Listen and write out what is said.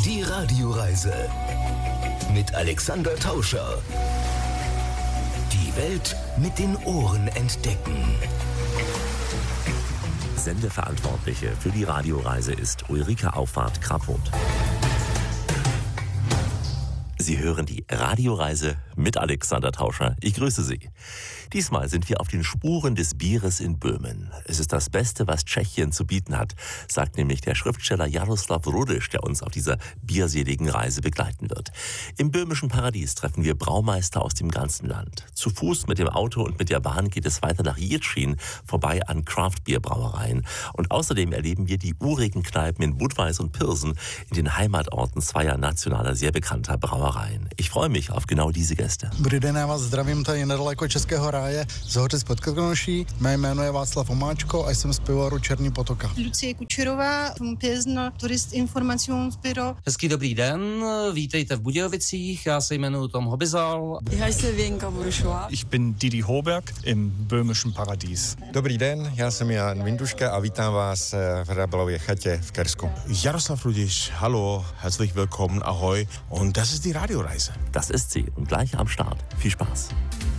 Die Radioreise mit Alexander Tauscher. Die Welt mit den Ohren entdecken. Sendeverantwortliche für die Radioreise ist Ulrike Auffahrt-Kraphoth. Sie hören die Radioreise mit Alexander Tauscher. Ich grüße Sie. Diesmal sind wir auf den Spuren des Bieres in Böhmen. Es ist das Beste, was Tschechien zu bieten hat, sagt nämlich der Schriftsteller Jaroslav Rudiš, der uns auf dieser bierseligen Reise begleiten wird. Im böhmischen Paradies treffen wir Braumeister aus dem ganzen Land. Zu Fuß, mit dem Auto und mit der Bahn geht es weiter nach Jičín, vorbei an Craft-Bier-Brauereien. Und außerdem erleben wir die urigen Kneipen in Budweis und Pilsen, in den Heimatorten zweier nationaler, sehr bekannter Brauereien. Ich freue mich auf genau diese Gäste. Dobrý den, já vás zdravím tady nedaleko Českého ráje z Hořic pod Krkonoší. Mé jméno je Václav Omáčko a jsem z pivovaru Černý potoka. Lucie Kučerová, Pilsner Touristinformationsbüro. Hezký dobrý den, vítejte v Budějovicích, já se jmenuji Tom Hobizal. Ich heiße Věnka Burušová. Ich bin Didi Hoberg im böhmischen Paradies. Dobrý den, já jsem Jan Vinduška a vítám vás v Rabelově chatě v Kersku. Jaroslav Rudiš, hallo, herzlich willkommen, ahoi. Und das ist die Radioreise. Das ist sie und gleich am Start. Viel Spaß.